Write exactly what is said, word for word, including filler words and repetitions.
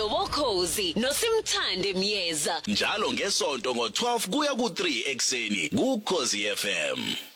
nobokhozi noSimthande Myeza njalo ngesonto ngo twelve kuya ku three ekseni ku Khosi F M.